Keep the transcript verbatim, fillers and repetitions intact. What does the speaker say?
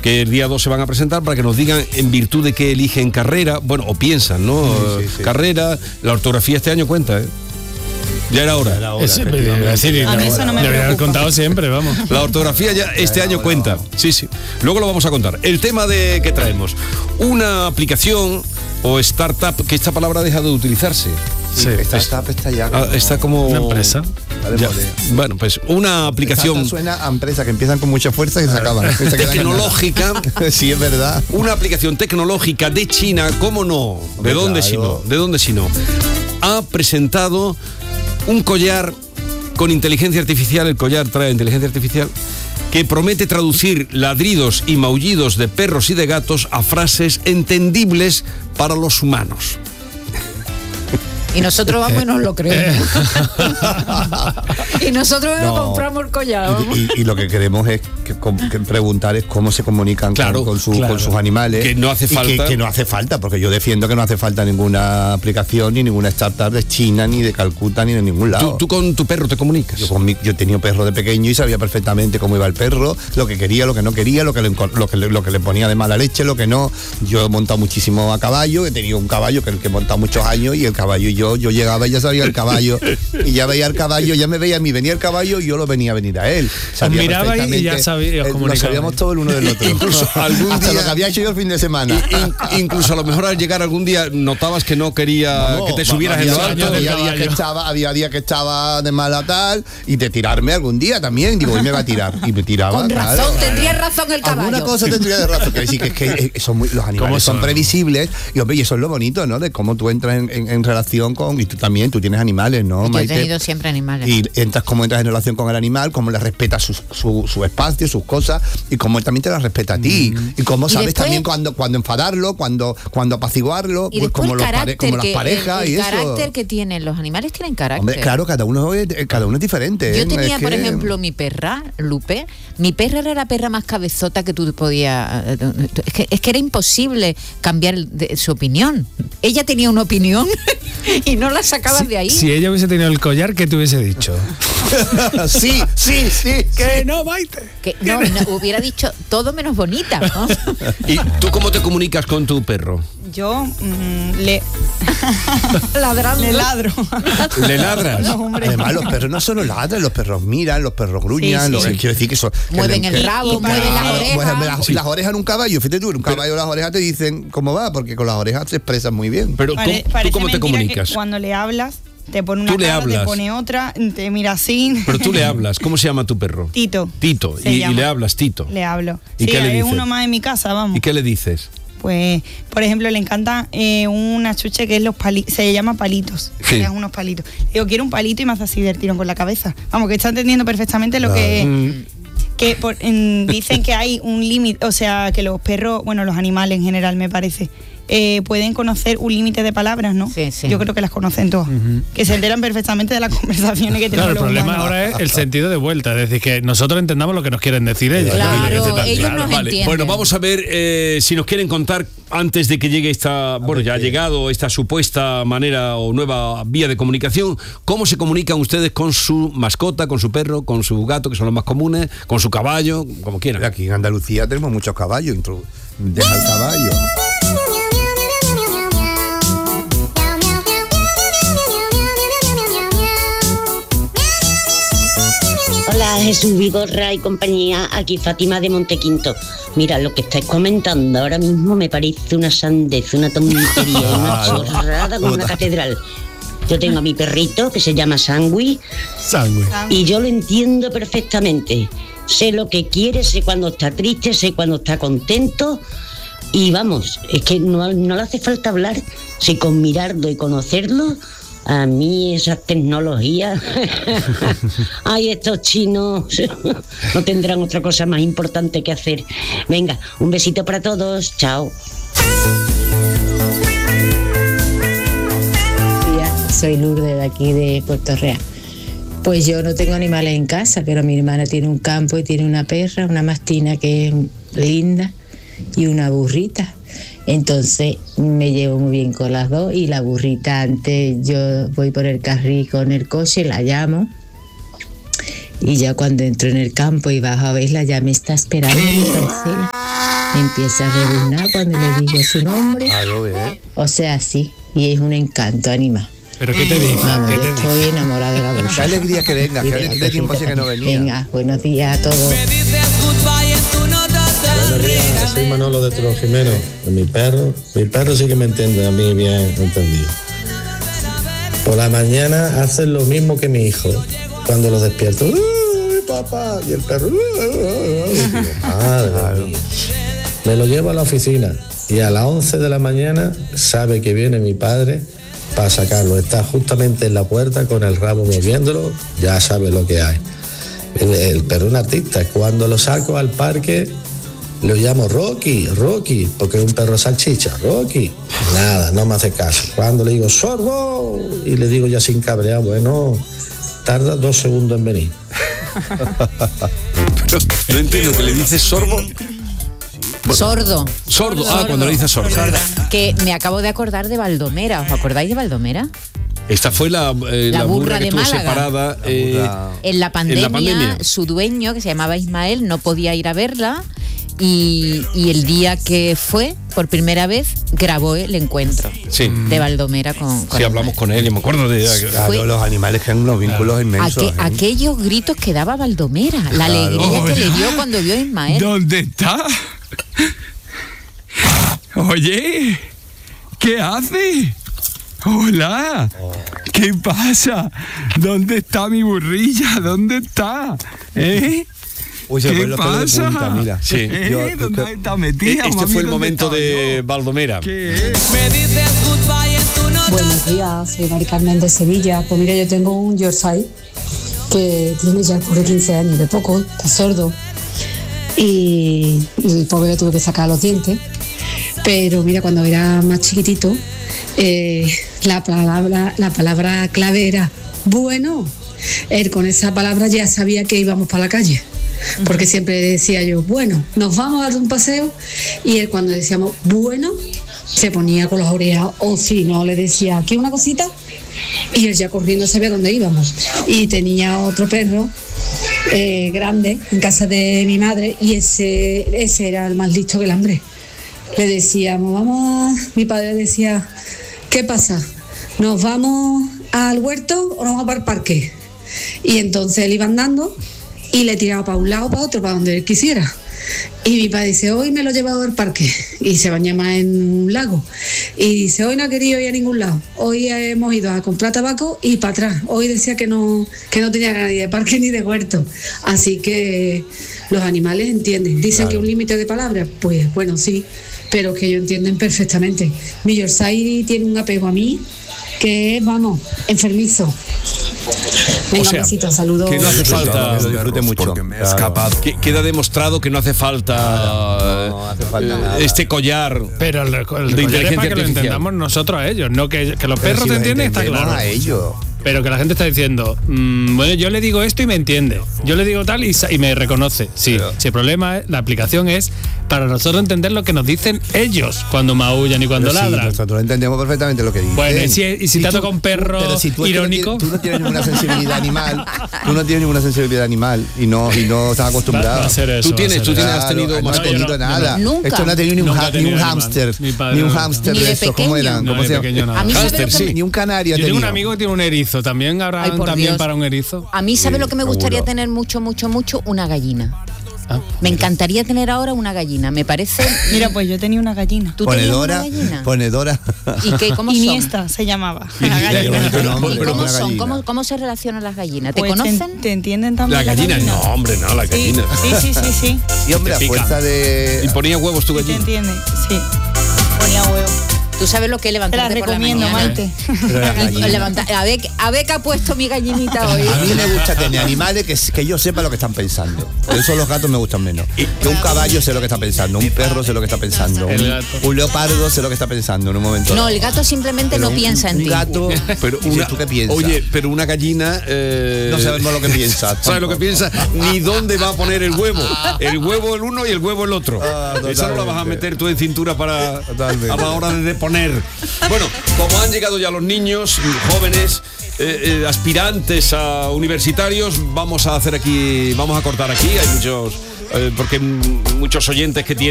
que el día dos se van a presentar para que nos digan en virtud de qué eligen carrera, bueno, o piensan, ¿no? Sí, sí, sí. Carrera, la ortografía este año cuenta, ¿eh? Ya era hora. Era hora es, decir, a mí eso no me debería haber contado siempre, vamos. La ortografía ya este año hora. cuenta. Sí, sí. Luego lo vamos a contar. El tema de que traemos. Una aplicación o startup, que esta palabra ha dejado de utilizarse. Sí, startup está ya. Ah, está como una empresa. Ya, bueno, pues una aplicación. Startup suena a empresa que empiezan con mucha fuerza y se acaban. Se tecnológica. Sí, es verdad. Una aplicación tecnológica de China, ¿cómo no? ¿De Hombre, dónde claro. si no? ¿De dónde si no? Ha presentado un collar con inteligencia artificial, el collar trae inteligencia artificial, que promete traducir ladridos y maullidos de perros y de gatos a frases entendibles para los humanos. Y nosotros vamos y nos lo creemos. Y nosotros no. compramos el collar. Y, y, y lo que queremos es que, que preguntar es cómo se comunican claro, con, con, su, claro. con sus animales. Que no hace falta. Que, que no hace falta, porque yo defiendo que no hace falta ninguna aplicación ni ninguna startup de China, ni de Calcuta, ni de ningún lado. ¿Tú, tú con tu perro te comunicas? Yo, con mi, yo he tenido perro de pequeño y sabía perfectamente cómo iba el perro, lo que quería, lo que no quería, lo que le, lo que le, lo que le ponía de mala leche, lo que no. Yo he montado muchísimo a caballo, he tenido un caballo que, que he montado muchos años y el caballo y yo, yo llegaba y ya sabía el caballo y ya veía el caballo, ya me veía a mí, venía el caballo y yo lo venía a venir a él. Sabía miraba y ya sabía, eh, lo sabíamos todo el uno del otro. Incluso algún hasta día, lo que había hecho yo el fin de semana. In, incluso a lo mejor al llegar algún día notabas que no quería no, que te subieras en lo alto. Había días que estaba, había días que estaba de mala tal y de tirarme algún día también. Digo, hoy me va a tirar. Y me tiraba. Con razón, claro. tendría razón el caballo. Alguna cosa tendría de razón. Que decir que, es que son muy, los animales son? son previsibles. Y hombre, y eso es lo bonito, ¿no? De cómo tú entras en, en, en relación con. Y tú también, tú tienes animales, ¿no? Yo he tenido siempre animales. Y entras cómo entras en relación con el animal, cómo le respetas su, su, su espacio, sus cosas, y cómo él también te las respeta a ti. Mm. Y cómo sabes después, también cuándo cuando enfadarlo, cuándo cuando apaciguarlo, y pues como, los pare, como las que, parejas el, el y eso. El carácter que tienen, los animales tienen carácter. Hombre, claro, cada uno es, cada uno es diferente. Yo tenía, es por que... ejemplo, mi perra, Lupe. Mi perra era la perra más cabezota que tú podías... Es que, es que era imposible cambiar de, su opinión. Ella tenía una opinión y no la sacabas si, de ahí. Si ella hubiese tenido el collar, ¿qué te hubiese dicho? sí, sí, sí. Que no, Maite. Que no, no, hubiera dicho todo menos bonita, ¿no? ¿Y tú cómo te comunicas con tu perro? Yo mmm, le... Ladrando. Le ladro. ¿Le ladras? No, además, los perros no solo ladran, los perros miran, los perros gruñan, sí, sí. Los, quiero decir que son... Mueven que, el rabo, que, mueven las orejas. Pues, las, sí. las orejas en un caballo, fíjate tú, en un caballo las orejas te dicen cómo va, porque con las orejas se expresan muy bien. Pero Pare, ¿tú, ¿tú cómo te comunicas? Cuando le hablas, te pone una ¿Tú le cara, hablas? te pone otra, te mira así. Pero tú le hablas, ¿cómo se llama tu perro? Tito. Tito, y, y le hablas, Tito. Le hablo. ¿Y sí, qué le es dices? uno más en mi casa, vamos. ¿Y qué le dices? Pues, por ejemplo, le encanta eh, una chuche que es los palitos, se llama palitos, sí. que es unos palitos. Digo, quiero un palito y me hace así del tirón con la cabeza. Vamos, que está entendiendo perfectamente lo que... Mm. Que por, en, dicen que hay un límite, o sea, que los perros, bueno, los animales en general, me parece, eh, pueden conocer un límite de palabras, ¿no? Sí, sí. Yo creo que las conocen todas, uh-huh. que se enteran perfectamente de las conversaciones que tenemos. Claro, el los problema humanos. ahora es el sentido de vuelta, es decir, que nosotros entendamos lo que nos quieren decir ellos. Claro, ¿no? ellos claro. nos Vale, entienden. bueno, vamos a ver eh, si nos quieren contar, antes de que llegue esta, bueno, ya ha llegado esta supuesta manera o nueva vía de comunicación, ¿cómo se comunican ustedes con su mascota, con su perro, con su gato, que son los más comunes, con su caballo, como quieran? Aquí en Andalucía tenemos muchos caballos, deja el caballo. Hola, Jesús Vigorra y compañía, aquí Fátima de Montequinto. Mira, lo que estáis comentando ahora mismo me parece una sandez, una tontería, una chorrada como una catedral. Yo tengo a mi perrito que se llama Sangui, Sangui. y yo lo entiendo perfectamente. Sé lo que quiere, sé cuando está triste, sé cuando está contento. Y vamos, es que no, no le hace falta hablar. Si con mirarlo y conocerlo, a mí esas tecnologías, ay, estos chinos no tendrán otra cosa más importante que hacer. Venga, un besito para todos, chao. Soy Lourdes de aquí de Puerto Real. Pues yo no tengo animales en casa, pero mi hermana tiene un campo y tiene una perra, una mastina que es linda y una burrita. Entonces me llevo muy bien con las dos, y la burrita, antes yo voy por el carril con el coche, la llamo Y ya cuando entro en el campo y bajo a verla, ya me está esperando en mi parcela. Empieza a rebuznar cuando le digo su nombre. Claro, ¿eh? O sea, sí, y es un encanto animal. ¿Pero qué te dice? Vamos, ¿Qué yo te dice? estoy enamorada de la bolsa. Qué alegría que venga, Y qué de la alegría tiempo hace que no venía. Venga, buenos días a todos. Buenos días, soy Manolo de Trujimeno. Mi perro, mi perro sí que me entiende a mí bien entendido. Por la mañana hacen lo mismo que mi hijo. Cuando lo despierto, ¡uy, papá! Y el perro, ¡uy, uy, uy! Digo, madre mía. Me lo llevo a la oficina y a las once de la mañana sabe que viene mi padre para sacarlo. Está justamente en la puerta con el rabo moviéndolo, ya sabe lo que hay. El, el perro es un artista. Cuando lo saco al parque, lo llamo Rocky, Rocky, porque es un perro salchicha, Rocky. Nada, no me hace caso. Cuando le digo sorbo, y le digo ya sin cabrear, bueno, tarda dos segundos en venir. Pero no entiendo que le dices sorbo. Sordo. Sordo, ah, cuando le dices sordo. Que me acabo de acordar de Baldomera. ¿Os acordáis de Baldomera? Esta fue la, eh, La la burra, burra que de estuvo Málaga. separada. eh, burra. En la pandemia, pandemia. su dueño, que se llamaba Ismael, no podía ir a verla. Y, y el día que fue, por primera vez, grabó el encuentro Sí. de Baldomera con, con Sí, hablamos con él y me acuerdo de. Claro, Fue- los animales tienen unos vínculos inmensos. Aque- ¿eh? aquellos gritos que daba Baldomera, la alegría que le dio cuando vio a Ismael. ¿Dónde está? Oye, ¿qué hace? Hola, ¿qué pasa? ¿Dónde está mi burrilla? ¿Dónde está? ¿Eh? Uy, se me ¿Qué ponen los pelos de pasa? punta, mira. Sí. ¿Eh? Yo- ¿Dónde yo- está metida? Este mami? fue el ¿Dónde momento estaba de yo? Baldomera. ¿Qué? Buenos días, soy Mari Carmen de Sevilla. Pues mira, yo tengo un Yorkshire que tiene ya por quince años, de poco, está sordo. Y, y el pobre le tuve que sacar los dientes. Pero mira, cuando era más chiquitito, eh, la, palabra, la palabra clave era bueno. Él con esa palabra ya sabía que íbamos para la calle. Porque siempre decía yo, bueno, nos vamos a dar un paseo. Y él cuando decíamos bueno, se ponía con las orejas, o si no, le decía, ¿aquí una cosita? Y él ya corriendo sabía dónde íbamos. Y tenía otro perro eh, grande en casa de mi madre, y ese, ese era el más listo que el hambre. Le decíamos, vamos, a... mi padre decía, ¿qué pasa? ¿Nos vamos al huerto o nos vamos para el parque? Y entonces él iba andando y le tiraba para un lado, para otro, para donde él quisiera. Y mi padre dice, hoy me lo he llevado al parque, y se baña más en un lago. Y dice, hoy no ha querido ir a ningún lado, hoy hemos ido a comprar tabaco y para atrás. Hoy decía que no, que no tenía ganas ni de parque ni de huerto. Así que los animales entienden. Dicen que un límite de palabras, pues bueno, sí, pero que ellos entienden perfectamente. Mi Yorkshire tiene un apego a mí que es, vamos, enfermizo. Venga, O sea, un besito, saludos. que no hace falta. Lo disfrute mucho. Porque me he Claro. escapado. Que- queda demostrado que no hace falta, Nada, no hace falta eh, nada. este collar. Pero el, el De collar es inteligencia para que lo artificial. entendamos nosotros a ellos, no que, que los Pero perros si te los entienden, está entendemos claro. a ellos. Pero que la gente está diciendo, mm, bueno, yo le digo esto y me entiende. Yo le digo tal y, sa- y me reconoce. Sí, Pero- si el problema es, la aplicación es para nosotros entender lo que nos dicen ellos cuando maullan y cuando Pero sí, ladran. nosotros entendemos perfectamente lo que dicen. Bueno, y si- y si te tú- toca un perro pero si tú es que no irónico. tienes- tú no tienes ninguna sensibilidad animal, tú no tienes ninguna sensibilidad animal y no, y no estás acostumbrado. Va- va a ser eso, Tú va a tienes, ser tú eso. tienes, has Claro, tenido no has mascota. tenido yo no, nada. yo no. Nunca. Esto no ha tenido ni un, Nunca ha- he ni un tenido animal. hámster, Mi padre ni un no. hámster Ni de de esos, ¿cómo pequeño. eran? No, ¿Cómo de se pequeño llama? nada. A mí sabe lo Hámster, que sí. me- Ni un canario ha Yo tengo un tenido. amigo que tiene un erizo. ¿También habrá Ay, por también Dios. para un erizo? A mí, ¿sabe Sí, lo que me seguro. gustaría tener mucho, mucho, mucho? Una gallina. Ah, Me encantaría tener ahora una gallina. Me parece. Mira, pues yo tenía una gallina. ¿Tú tenías una Ponedora, gallina? ponedora. ¿Y qué, cómo son? Iniesta se llamaba. La Qué gallina. bonito nombre, ¿Y pero cómo una son? gallina. ¿Cómo, ¿Cómo se relacionan las gallinas? ¿Te Pues conocen? ¿Te entienden también? La gallina, no, hombre, no, la Sí, gallina. sí, sí, sí, sí. Y hombre, a Te pica. fuerza de. Y ponía huevos tu Te gallina. entienden, sí. Ponía huevo. ¿Tú sabes lo que es Te la levantarte por la recomiendo, mañana? Maite. Pero la Y gallina. levanta- a, ver, a ver qué ha puesto mi gallinita hoy. A mí me gusta tener animales que, que yo sepa lo que están pensando. Por eso los gatos me gustan menos. Que un caballo sé lo que está pensando, un perro sé lo que está pensando, El un, gato. un leopardo sé lo que está pensando en un momento. No, dado. el gato simplemente Pero no un- piensa en un ti. gato, Pero dices, una, ¿tú qué piensas? Oye, pero una gallina. eh, No sabemos lo que piensa. ¿Sabes lo que piensa? Ni dónde va a poner el huevo. El huevo el uno y el huevo el otro. Ah, Esa no la vas a totalmente. meter tú en cintura para Totalmente. a la hora de poner poner. Bueno, como han llegado ya los niños, jóvenes, eh, eh, aspirantes a universitarios, vamos a hacer aquí, vamos a cortar aquí. Hay muchos, eh, porque muchos oyentes que tienen